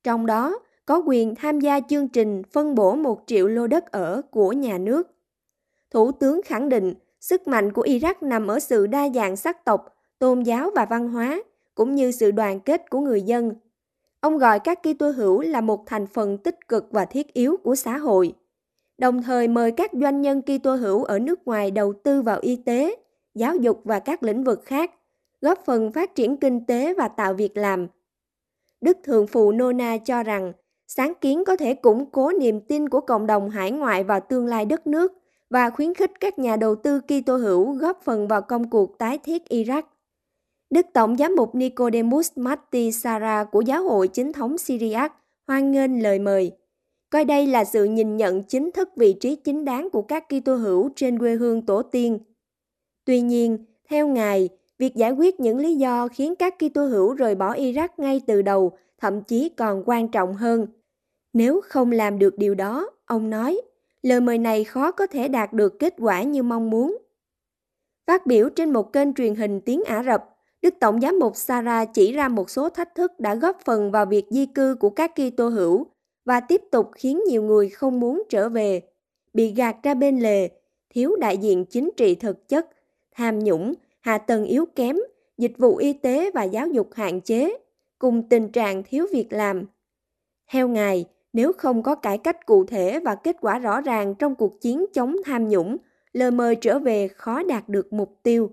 trong đó có quyền tham gia chương trình phân bổ 1 triệu lô đất ở của nhà nước. Thủ tướng khẳng định sức mạnh của Iraq nằm ở sự đa dạng sắc tộc, tôn giáo và văn hóa, cũng như sự đoàn kết của người dân. Ông gọi các Kitô hữu là một thành phần tích cực và thiết yếu của xã hội, đồng thời mời các doanh nhân Kitô hữu ở nước ngoài đầu tư vào y tế, giáo dục và các lĩnh vực khác, góp phần phát triển kinh tế và tạo việc làm. Đức Thượng phụ Nona cho rằng, sáng kiến có thể củng cố niềm tin của cộng đồng hải ngoại vào tương lai đất nước và khuyến khích các nhà đầu tư Kitô hữu góp phần vào công cuộc tái thiết Iraq. Đức Tổng giám mục Nicodemus Matti Sara của Giáo hội Chính thống Syriac hoan nghênh lời mời, coi đây là sự nhìn nhận chính thức vị trí chính đáng của các Kitô hữu trên quê hương tổ tiên. Tuy nhiên, theo Ngài, việc giải quyết những lý do khiến các Kitô hữu rời bỏ Iraq ngay từ đầu thậm chí còn quan trọng hơn. Nếu không làm được điều đó, ông nói, lời mời này khó có thể đạt được kết quả như mong muốn. Phát biểu trên một kênh truyền hình tiếng Ả Rập, Đức Tổng giám mục Sara chỉ ra một số thách thức đã góp phần vào việc di cư của các Kitô hữu và tiếp tục khiến nhiều người không muốn trở về, bị gạt ra bên lề, thiếu đại diện chính trị thực chất, tham nhũng, hạ tầng yếu kém, dịch vụ y tế và giáo dục hạn chế, cùng tình trạng thiếu việc làm. Theo Ngài, nếu không có cải cách cụ thể và kết quả rõ ràng trong cuộc chiến chống tham nhũng, lời mời trở về khó đạt được mục tiêu.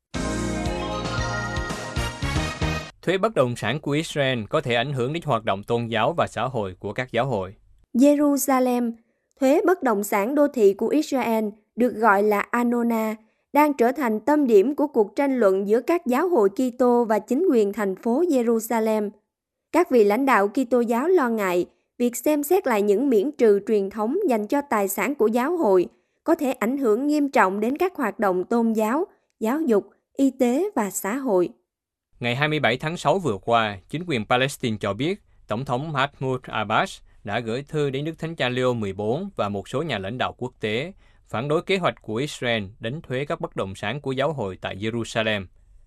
Thuế bất động sản của Israel có thể ảnh hưởng đến hoạt động tôn giáo và xã hội của các giáo hội. Jerusalem, thuế bất động sản đô thị của Israel, được gọi là Arnona, đang trở thành tâm điểm của cuộc tranh luận giữa các giáo hội Kitô và chính quyền thành phố Jerusalem. Các vị lãnh đạo Kitô giáo lo ngại việc xem xét lại những miễn trừ truyền thống dành cho tài sản của giáo hội có thể ảnh hưởng nghiêm trọng đến các hoạt động tôn giáo, giáo dục, y tế và xã hội. Ngày 27 tháng 6 vừa qua, chính quyền Palestine cho biết Tổng thống Mahmoud Abbas đã gửi thư đến Đức Thánh Cha Leo 14 và một số nhà lãnh đạo quốc tế phản đối kế hoạch của Israel đánh thuế các bất động sản của giáo hội tại Jerusalem.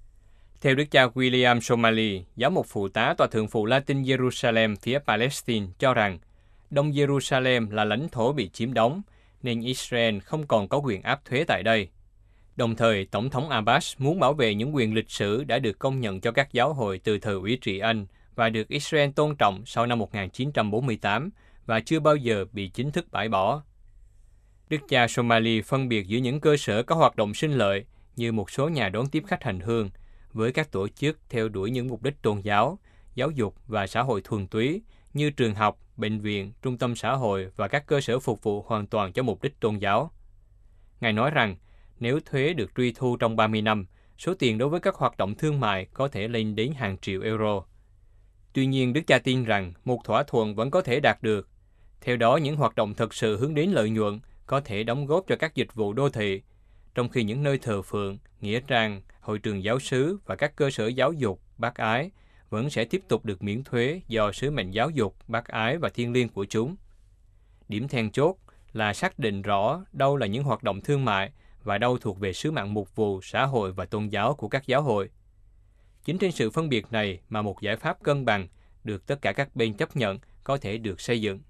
Theo Đức cha William Somali, giám mục phụ tá Tòa thượng phụ Latin Jerusalem phía Palestine cho rằng Đông Jerusalem là lãnh thổ bị chiếm đóng, nên Israel không còn có quyền áp thuế tại đây. Đồng thời, Tổng thống Abbas muốn bảo vệ những quyền lịch sử đã được công nhận cho các giáo hội từ thời Ủy trị Anh và được Israel tôn trọng sau năm 1948 và chưa bao giờ bị chính thức bãi bỏ. Đức cha Somali phân biệt giữa những cơ sở có hoạt động sinh lợi như một số nhà đón tiếp khách hành hương với các tổ chức theo đuổi những mục đích tôn giáo, giáo dục và xã hội thuần túy như trường học, bệnh viện, trung tâm xã hội và các cơ sở phục vụ hoàn toàn cho mục đích tôn giáo. Ngài nói rằng, nếu thuế được truy thu trong 30 năm, số tiền đối với các hoạt động thương mại có thể lên đến hàng triệu euro. Tuy nhiên, Đức cha tin rằng một thỏa thuận vẫn có thể đạt được. Theo đó, những hoạt động thực sự hướng đến lợi nhuận có thể đóng góp cho các dịch vụ đô thị, trong khi những nơi thờ phượng, nghĩa trang, hội trường giáo xứ và các cơ sở giáo dục, bác ái vẫn sẽ tiếp tục được miễn thuế do sứ mệnh giáo dục, bác ái và thiêng liêng của chúng. Điểm then chốt là xác định rõ đâu là những hoạt động thương mại và đâu thuộc về sứ mạng mục vụ xã hội và tôn giáo của các giáo hội. Chính trên sự phân biệt này mà một giải pháp cân bằng được tất cả các bên chấp nhận có thể được xây dựng.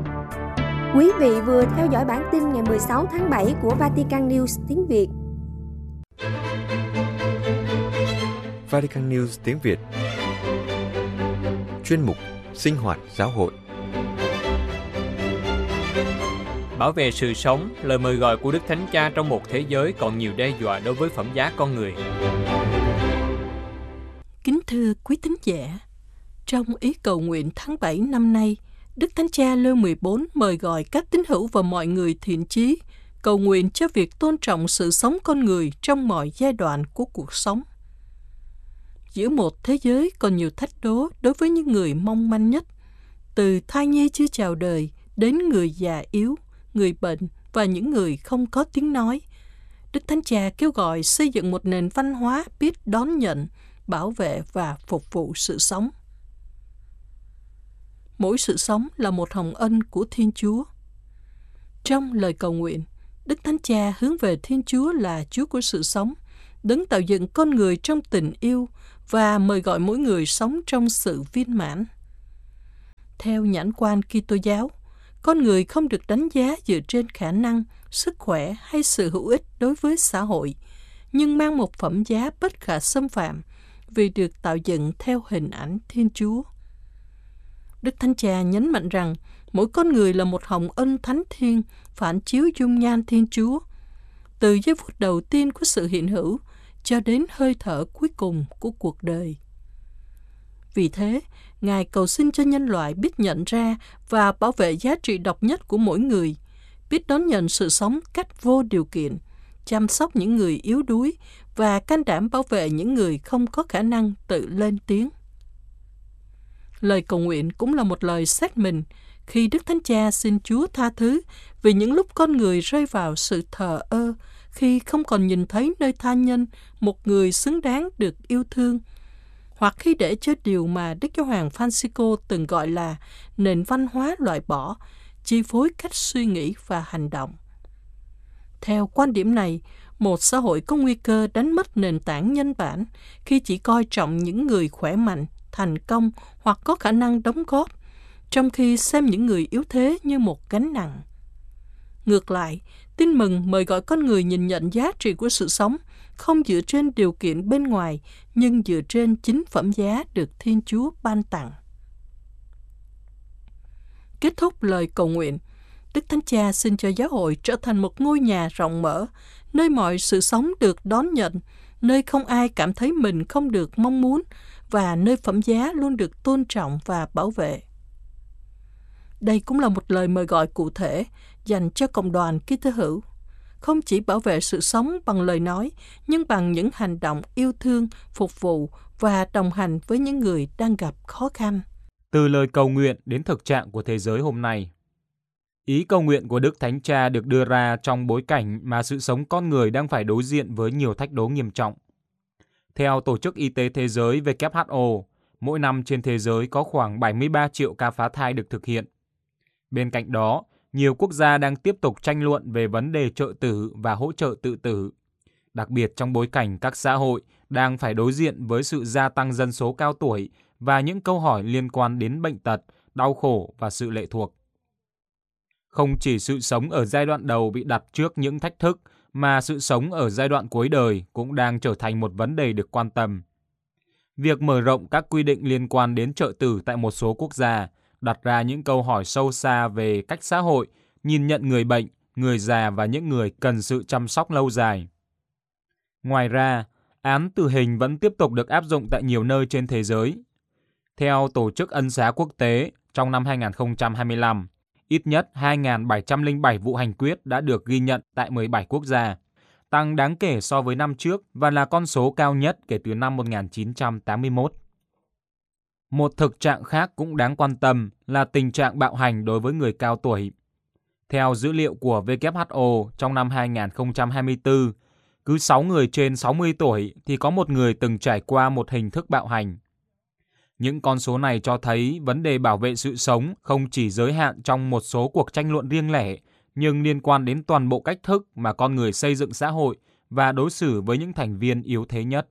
Quý vị vừa theo dõi bản tin ngày 16 tháng 7 của Vatican News tiếng Việt. Vatican News tiếng Việt. Chuyên mục Sinh hoạt giáo hội. Bảo vệ sự sống, lời mời gọi của Đức Thánh Cha trong một thế giới còn nhiều đe dọa đối với phẩm giá con người. Kính thưa quý tín giả, trong ý cầu nguyện tháng 7 năm nay, Đức Thánh Cha Leo 14 mời gọi các tín hữu và mọi người thiện chí cầu nguyện cho việc tôn trọng sự sống con người trong mọi giai đoạn của cuộc sống. Giữa một thế giới còn nhiều thách đố đối với những người mong manh nhất, từ thai nhi chưa chào đời đến người già yếu, người bệnh và những người không có tiếng nói, Đức Thánh Cha kêu gọi xây dựng một nền văn hóa biết đón nhận, bảo vệ và phục vụ sự sống. Mỗi sự sống là một hồng ân của Thiên Chúa. Trong lời cầu nguyện, Đức Thánh Cha hướng về Thiên Chúa là Chúa của sự sống, đấng tạo dựng con người trong tình yêu và mời gọi mỗi người sống trong sự viên mãn. Theo nhãn quan Kitô giáo, con người không được đánh giá dựa trên khả năng, sức khỏe hay sự hữu ích đối với xã hội, nhưng mang một phẩm giá bất khả xâm phạm vì được tạo dựng theo hình ảnh Thiên Chúa. Đức Thánh Cha nhấn mạnh rằng mỗi con người là một hồng ân thánh thiêng phản chiếu dung nhan Thiên Chúa, từ giây phút đầu tiên của sự hiện hữu cho đến hơi thở cuối cùng của cuộc đời. Vì thế, Ngài cầu xin cho nhân loại biết nhận ra và bảo vệ giá trị độc nhất của mỗi người, biết đón nhận sự sống cách vô điều kiện, chăm sóc những người yếu đuối và can đảm bảo vệ những người không có khả năng tự lên tiếng. Lời cầu nguyện cũng là một lời xét mình khi Đức Thánh Cha xin Chúa tha thứ vì những lúc con người rơi vào sự thờ ơ, khi không còn nhìn thấy nơi tha nhân một người xứng đáng được yêu thương, hoặc khi để cho điều mà Đức Giáo hoàng Francisco từng gọi là nền văn hóa loại bỏ, chi phối cách suy nghĩ và hành động. Theo quan điểm này, một xã hội có nguy cơ đánh mất nền tảng nhân bản khi chỉ coi trọng những người khỏe mạnh, thành công hoặc có khả năng đóng góp, trong khi xem những người yếu thế như một gánh nặng. Ngược lại, Tin mừng mời gọi con người nhìn nhận giá trị của sự sống không dựa trên điều kiện bên ngoài, nhưng dựa trên chính phẩm giá được Thiên Chúa ban tặng. Kết thúc lời cầu nguyện, Đức Thánh Cha xin cho giáo hội trở thành một ngôi nhà rộng mở, nơi mọi sự sống được đón nhận, nơi không ai cảm thấy mình không được mong muốn và nơi phẩm giá luôn được tôn trọng và bảo vệ. Đây cũng là một lời mời gọi cụ thể dành cho cộng đoàn Kitô hữu, không chỉ bảo vệ sự sống bằng lời nói, nhưng bằng những hành động yêu thương, phục vụ và đồng hành với những người đang gặp khó khăn. Từ lời cầu nguyện đến thực trạng của thế giới hôm nay. Ý cầu nguyện của Đức Thánh Cha được đưa ra trong bối cảnh mà sự sống con người đang phải đối diện với nhiều thách đố nghiêm trọng. Theo Tổ chức Y tế Thế giới WHO, mỗi năm trên thế giới có khoảng 73 triệu ca phá thai được thực hiện. Bên cạnh đó, nhiều quốc gia đang tiếp tục tranh luận về vấn đề trợ tử và hỗ trợ tự tử, đặc biệt trong bối cảnh các xã hội đang phải đối diện với sự gia tăng dân số cao tuổi và những câu hỏi liên quan đến bệnh tật, đau khổ và sự lệ thuộc. Không chỉ sự sống ở giai đoạn đầu bị đặt trước những thách thức, mà sự sống ở giai đoạn cuối đời cũng đang trở thành một vấn đề được quan tâm. Việc mở rộng các quy định liên quan đến trợ tử tại một số quốc gia đặt ra những câu hỏi sâu xa về cách xã hội nhìn nhận người bệnh, người già và những người cần sự chăm sóc lâu dài. Ngoài ra, án tử hình vẫn tiếp tục được áp dụng tại nhiều nơi trên thế giới. Theo Tổ chức Ân xá Quốc tế, trong năm 2025, ít nhất 2.707 vụ hành quyết đã được ghi nhận tại 17 quốc gia, tăng đáng kể so với năm trước và là con số cao nhất kể từ năm 1981. Một thực trạng khác cũng đáng quan tâm là tình trạng bạo hành đối với người cao tuổi. Theo dữ liệu của WHO, trong năm 2024, cứ 6 người trên 60 tuổi thì có một người từng trải qua một hình thức bạo hành. Những con số này cho thấy vấn đề bảo vệ sự sống không chỉ giới hạn trong một số cuộc tranh luận riêng lẻ, nhưng liên quan đến toàn bộ cách thức mà con người xây dựng xã hội và đối xử với những thành viên yếu thế nhất.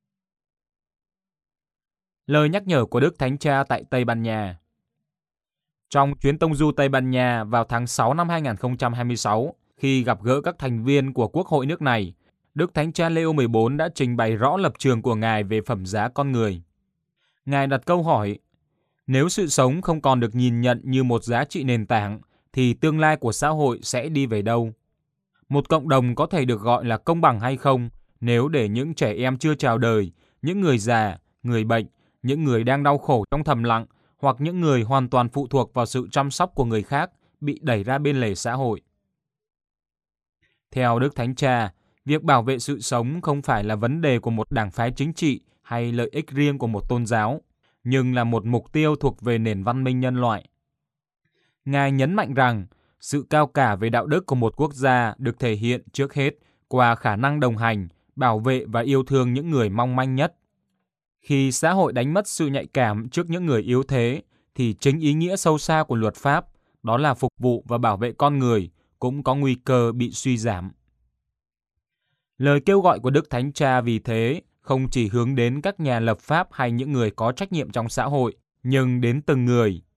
Lời nhắc nhở của Đức Thánh Cha tại Tây Ban Nha. Trong chuyến tông du Tây Ban Nha vào tháng 6 năm 2026, khi gặp gỡ các thành viên của Quốc hội nước này, Đức Thánh Cha Leo 14 đã trình bày rõ lập trường của Ngài về phẩm giá con người. Ngài đặt câu hỏi, nếu sự sống không còn được nhìn nhận như một giá trị nền tảng, thì tương lai của xã hội sẽ đi về đâu? Một cộng đồng có thể được gọi là công bằng hay không nếu để những trẻ em chưa chào đời, những người già, người bệnh, những người đang đau khổ trong thầm lặng hoặc những người hoàn toàn phụ thuộc vào sự chăm sóc của người khác bị đẩy ra bên lề xã hội? Theo Đức Thánh Cha, việc bảo vệ sự sống không phải là vấn đề của một đảng phái chính trị hay lợi ích riêng của một tôn giáo, nhưng là một mục tiêu thuộc về nền văn minh nhân loại. Ngài nhấn mạnh rằng, sự cao cả về đạo đức của một quốc gia được thể hiện trước hết qua khả năng đồng hành, bảo vệ và yêu thương những người mong manh nhất. Khi xã hội đánh mất sự nhạy cảm trước những người yếu thế, thì chính ý nghĩa sâu xa của luật pháp, đó là phục vụ và bảo vệ con người, cũng có nguy cơ bị suy giảm. Lời kêu gọi của Đức Thánh Cha vì thế không chỉ hướng đến các nhà lập pháp hay những người có trách nhiệm trong xã hội, nhưng đến từng người.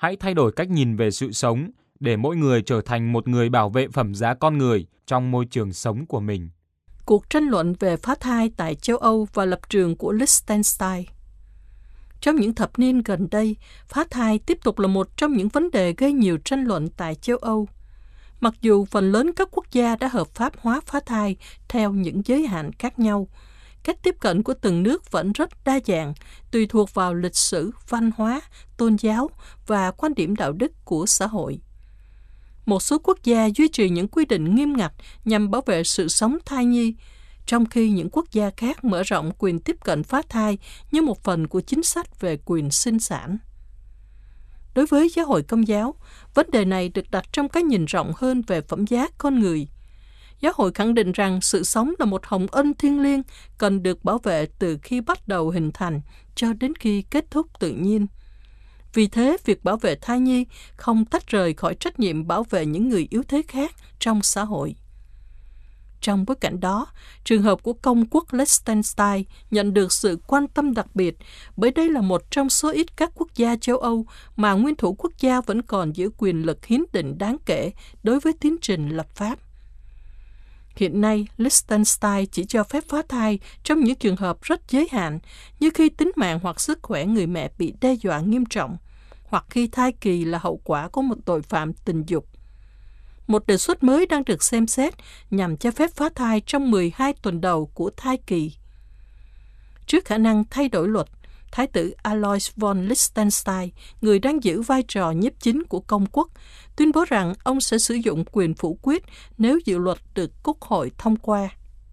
Hãy thay đổi cách nhìn về sự sống để mỗi người trở thành một người bảo vệ phẩm giá con người trong môi trường sống của mình. Cuộc tranh luận về phá thai tại châu Âu và lập trường của Liechtenstein. Trong những thập niên gần đây, phá thai tiếp tục là một trong những vấn đề gây nhiều tranh luận tại châu Âu. Mặc dù phần lớn các quốc gia đã hợp pháp hóa phá thai theo những giới hạn khác nhau, cách tiếp cận của từng nước vẫn rất đa dạng, tùy thuộc vào lịch sử, văn hóa, tôn giáo và quan điểm đạo đức của xã hội. Một số quốc gia duy trì những quy định nghiêm ngặt nhằm bảo vệ sự sống thai nhi, trong khi những quốc gia khác mở rộng quyền tiếp cận phá thai như một phần của chính sách về quyền sinh sản. Đối với giáo hội Công giáo, vấn đề này được đặt trong cái nhìn rộng hơn về phẩm giá con người. Giáo hội khẳng định rằng sự sống là một hồng ân thiêng liêng cần được bảo vệ từ khi bắt đầu hình thành cho đến khi kết thúc tự nhiên. Vì thế, việc bảo vệ thai nhi không tách rời khỏi trách nhiệm bảo vệ những người yếu thế khác trong xã hội. Trong bối cảnh đó, trường hợp của công quốc Liechtenstein nhận được sự quan tâm đặc biệt bởi đây là một trong số ít các quốc gia châu Âu mà nguyên thủ quốc gia vẫn còn giữ quyền lực hiến định đáng kể đối với tiến trình lập pháp. Hiện nay, Liechtenstein chỉ cho phép phá thai trong những trường hợp rất giới hạn, như khi tính mạng hoặc sức khỏe người mẹ bị đe dọa nghiêm trọng, hoặc khi thai kỳ là hậu quả của một tội phạm tình dục. Một đề xuất mới đang được xem xét nhằm cho phép phá thai trong 12 tuần đầu của thai kỳ. Trước khả năng thay đổi luật, Thái tử Alois von Liechtenstein, người đang giữ vai trò nhiếp chính của công quốc, tuyên bố rằng ông sẽ sử dụng quyền phủ quyết nếu dự luật được Quốc hội thông qua.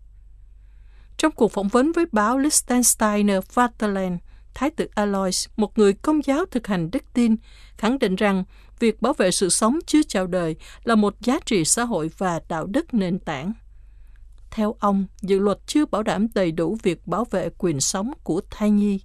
Trong cuộc phỏng vấn với báo Liechtensteiner Vaterland, Thái tử Alois, một người Công giáo thực hành đức tin, khẳng định rằng việc bảo vệ sự sống chưa chào đời là một giá trị xã hội và đạo đức nền tảng. Theo ông, dự luật chưa bảo đảm đầy đủ việc bảo vệ quyền sống của thai nhi.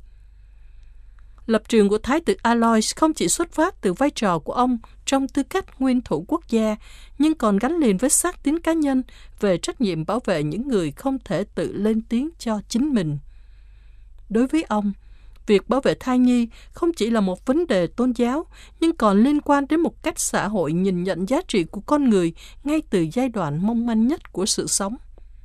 Lập trường của Thái tử Alois không chỉ xuất phát từ vai trò của ông trong tư cách nguyên thủ quốc gia, nhưng còn gắn liền với xác tín cá nhân về trách nhiệm bảo vệ những người không thể tự lên tiếng cho chính mình. Đối với ông, việc bảo vệ thai nhi không chỉ là một vấn đề tôn giáo, nhưng còn liên quan đến một cách xã hội nhìn nhận giá trị của con người ngay từ giai đoạn mong manh nhất của sự sống.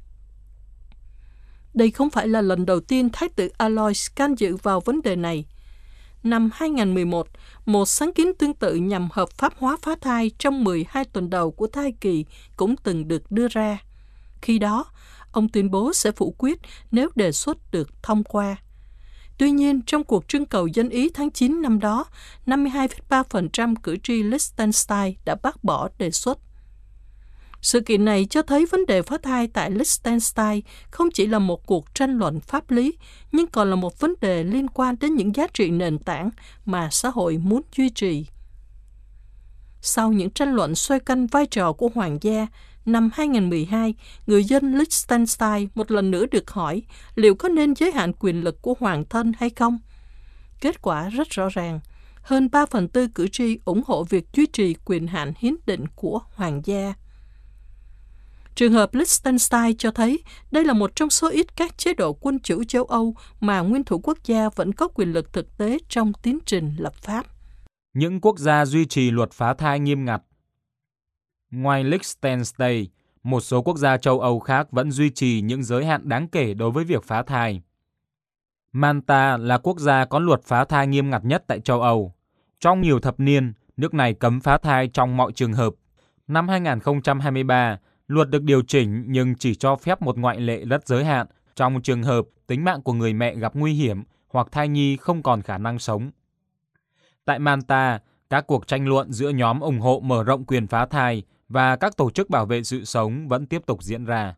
Đây không phải là lần đầu tiên Thái tử Alois can dự vào vấn đề này. Năm 2011, một sáng kiến tương tự nhằm hợp pháp hóa phá thai trong 12 tuần đầu của thai kỳ cũng từng được đưa ra. Khi đó, ông tuyên bố sẽ phủ quyết nếu đề xuất được thông qua. Tuy nhiên, trong cuộc trưng cầu dân ý tháng 9 năm đó, 52,3% cử tri Liechtenstein đã bác bỏ đề xuất. Sự kiện này cho thấy vấn đề phá thai tại Liechtenstein không chỉ là một cuộc tranh luận pháp lý, nhưng còn là một vấn đề liên quan đến những giá trị nền tảng mà xã hội muốn duy trì. Sau những tranh luận xoay quanh vai trò của hoàng gia, năm 2012, người dân Liechtenstein một lần nữa được hỏi liệu có nên giới hạn quyền lực của hoàng thân hay không. Kết quả rất rõ ràng, hơn 3/4 cử tri ủng hộ việc duy trì quyền hạn hiến định của hoàng gia. Trường hợp Liechtenstein cho thấy đây là một trong số ít các chế độ quân chủ châu Âu mà nguyên thủ quốc gia vẫn có quyền lực thực tế trong tiến trình lập pháp. Những quốc gia duy trì luật phá thai nghiêm ngặt. Ngoài Liechtenstein, một số quốc gia châu Âu khác vẫn duy trì những giới hạn đáng kể đối với việc phá thai. Malta là quốc gia có luật phá thai nghiêm ngặt nhất tại châu Âu. Trong nhiều thập niên, nước này cấm phá thai trong mọi trường hợp. Năm 2023, luật được điều chỉnh nhưng chỉ cho phép một ngoại lệ rất giới hạn trong trường hợp tính mạng của người mẹ gặp nguy hiểm hoặc thai nhi không còn khả năng sống. Tại Malta, các cuộc tranh luận giữa nhóm ủng hộ mở rộng quyền phá thai và các tổ chức bảo vệ sự sống vẫn tiếp tục diễn ra.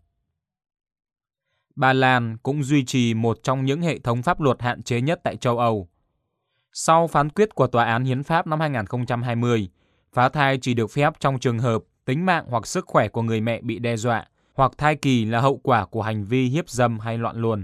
Ba Lan cũng duy trì một trong những hệ thống pháp luật hạn chế nhất tại châu Âu. Sau phán quyết của Tòa án Hiến pháp năm 2020, phá thai chỉ được phép trong trường hợp tính mạng hoặc sức khỏe của người mẹ bị đe dọa, hoặc thai kỳ là hậu quả của hành vi hiếp dâm hay loạn luân.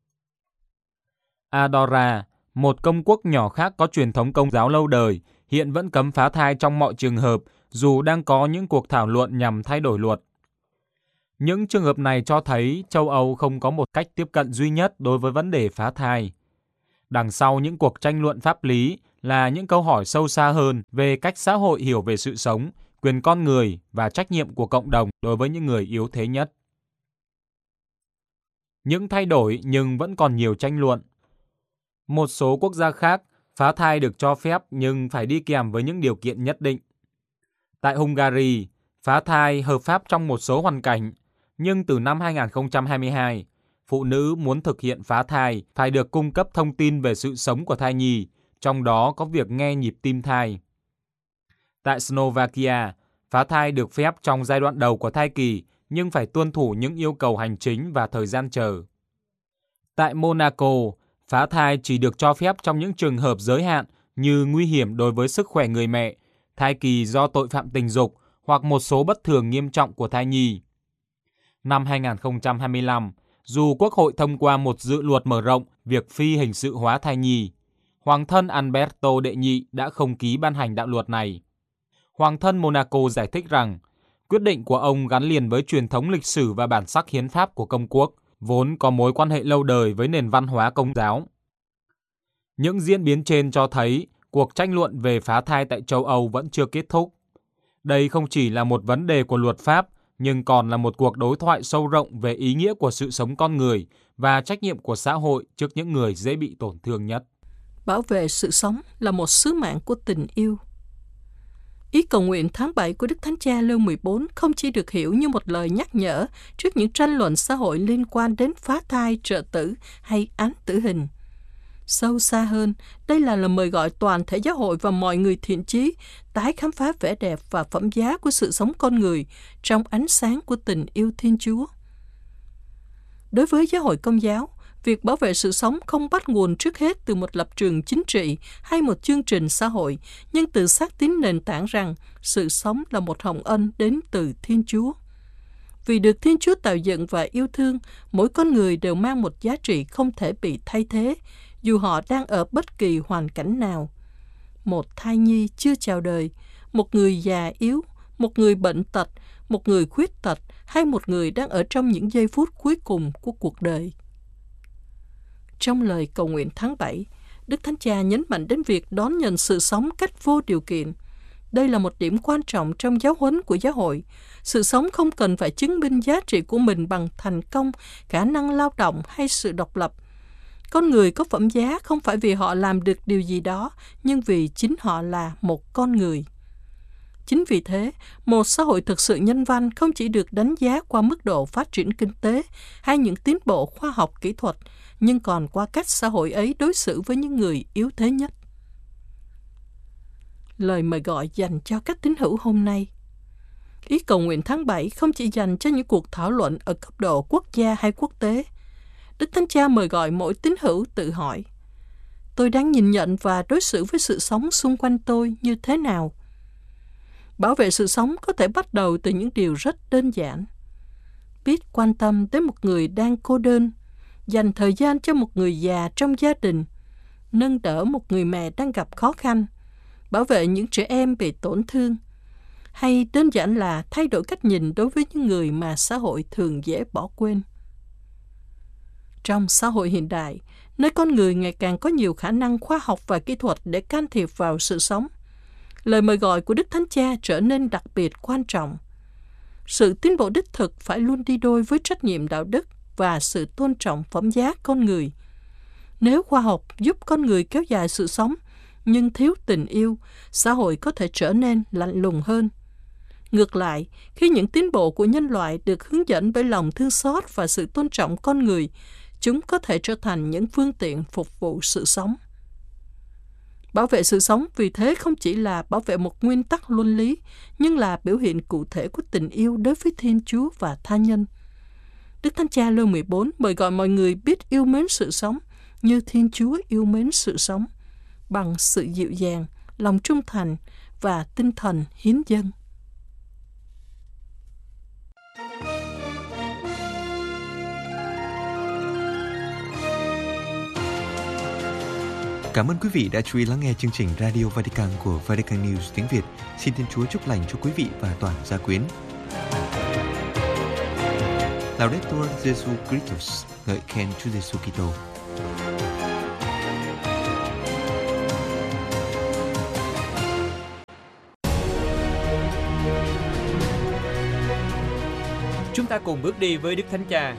Andorra, một công quốc nhỏ khác có truyền thống công giáo lâu đời, hiện vẫn cấm phá thai trong mọi trường hợp, dù đang có những cuộc thảo luận nhằm thay đổi luật. Những trường hợp này cho thấy châu Âu không có một cách tiếp cận duy nhất đối với vấn đề phá thai. Đằng sau những cuộc tranh luận pháp lý là những câu hỏi sâu xa hơn về cách xã hội hiểu về sự sống, quyền con người và trách nhiệm của cộng đồng đối với những người yếu thế nhất. Những thay đổi nhưng vẫn còn nhiều tranh luận. Một số quốc gia khác, phá thai được cho phép nhưng phải đi kèm với những điều kiện nhất định. Tại Hungary, phá thai hợp pháp trong một số hoàn cảnh, nhưng từ năm 2022, phụ nữ muốn thực hiện phá thai phải được cung cấp thông tin về sự sống của thai nhi, trong đó có việc nghe nhịp tim thai. Tại Slovakia, phá thai được phép trong giai đoạn đầu của thai kỳ, nhưng phải tuân thủ những yêu cầu hành chính và thời gian chờ. Tại Monaco, phá thai chỉ được cho phép trong những trường hợp giới hạn như nguy hiểm đối với sức khỏe người mẹ, thai kỳ do tội phạm tình dục hoặc một số bất thường nghiêm trọng của thai nhi. Năm 2025, dù Quốc hội thông qua một dự luật mở rộng việc phi hình sự hóa thai nhi, Hoàng thân Alberto đệ nhị đã không ký ban hành đạo luật này. Hoàng thân Monaco giải thích rằng, quyết định của ông gắn liền với truyền thống lịch sử và bản sắc hiến pháp của công quốc, vốn có mối quan hệ lâu đời với nền văn hóa Công giáo. Những diễn biến trên cho thấy cuộc tranh luận về phá thai tại châu Âu vẫn chưa kết thúc. Đây không chỉ là một vấn đề của luật pháp, nhưng còn là một cuộc đối thoại sâu rộng về ý nghĩa của sự sống con người và trách nhiệm của xã hội trước những người dễ bị tổn thương nhất. Bảo vệ sự sống là một sứ mạng của tình yêu. Ý cầu nguyện tháng 7 của Đức Thánh Cha Leo 14 không chỉ được hiểu như một lời nhắc nhở trước những tranh luận xã hội liên quan đến phá thai, trợ tử hay án tử hình. Sâu xa hơn, đây là lời mời gọi toàn thể giáo hội và mọi người thiện chí tái khám phá vẻ đẹp và phẩm giá của sự sống con người trong ánh sáng của tình yêu Thiên Chúa. Đối với giáo hội Công giáo, việc bảo vệ sự sống không bắt nguồn trước hết từ một lập trường chính trị hay một chương trình xã hội, nhưng từ xác tín nền tảng rằng sự sống là một hồng ân đến từ Thiên Chúa. Vì được Thiên Chúa tạo dựng và yêu thương, mỗi con người đều mang một giá trị không thể bị thay thế, dù họ đang ở bất kỳ hoàn cảnh nào. Một thai nhi chưa chào đời, một người già yếu, một người bệnh tật, một người khuyết tật hay một người đang ở trong những giây phút cuối cùng của cuộc đời. Trong lời cầu nguyện tháng 7, Đức Thánh Cha nhấn mạnh đến việc đón nhận sự sống cách vô điều kiện. Đây là một điểm quan trọng trong giáo huấn của giáo hội. Sự sống không cần phải chứng minh giá trị của mình bằng thành công, khả năng lao động hay sự độc lập. Con người có phẩm giá không phải vì họ làm được điều gì đó, nhưng vì chính họ là một con người. Chính vì thế, một xã hội thực sự nhân văn không chỉ được đánh giá qua mức độ phát triển kinh tế hay những tiến bộ khoa học kỹ thuật, nhưng còn qua cách xã hội ấy đối xử với những người yếu thế nhất. Lời mời gọi dành cho các tín hữu hôm nay. Ý cầu nguyện tháng 7 không chỉ dành cho những cuộc thảo luận ở cấp độ quốc gia hay quốc tế. Đức Thánh Cha mời gọi mỗi tín hữu tự hỏi: tôi đang nhìn nhận và đối xử với sự sống xung quanh tôi như thế nào? Bảo vệ sự sống có thể bắt đầu từ những điều rất đơn giản. Biết quan tâm đến một người đang cô đơn, dành thời gian cho một người già trong gia đình, nâng đỡ một người mẹ đang gặp khó khăn, bảo vệ những trẻ em bị tổn thương, hay đơn giản là thay đổi cách nhìn đối với những người mà xã hội thường dễ bỏ quên. Trong xã hội hiện đại, nơi con người ngày càng có nhiều khả năng khoa học và kỹ thuật để can thiệp vào sự sống, lời mời gọi của Đức Thánh Cha trở nên đặc biệt quan trọng. Sự tiến bộ đích thực phải luôn đi đôi với trách nhiệm đạo đức và sự tôn trọng phẩm giá con người. Nếu khoa học giúp con người kéo dài sự sống, nhưng thiếu tình yêu, xã hội có thể trở nên lạnh lùng hơn. Ngược lại, khi những tiến bộ của nhân loại được hướng dẫn bởi lòng thương xót và sự tôn trọng con người, chúng có thể trở thành những phương tiện phục vụ sự sống. Bảo vệ sự sống vì thế không chỉ là bảo vệ một nguyên tắc luân lý, nhưng là biểu hiện cụ thể của tình yêu đối với Thiên Chúa và tha nhân. Đức Thánh Cha Leo 14 mời gọi mọi người biết yêu mến sự sống như Thiên Chúa yêu mến sự sống, bằng sự dịu dàng, lòng trung thành và tinh thần hiến dâng. Cảm ơn quý vị đã chú ý lắng nghe chương trình Radio Vatican của Vatican News tiếng Việt. Xin Thiên Chúa chúc lành cho quý vị và toàn gia quyến. Laudetur Jesu Christus, ngợi khen Chúa Giêsu Kitô. Chúng ta cùng bước đi với Đức Thánh Cha.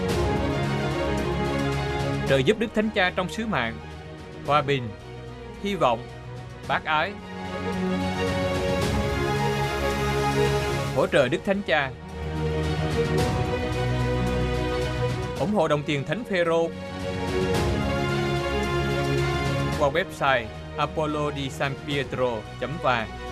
Trợ giúp Đức Thánh Cha trong sứ mạng, hòa bình, hy vọng, bác ái. Hỗ trợ Đức Thánh Cha. Ủng hộ đồng tiền Thánh Phêrô qua website apollodisanpietro.vàng.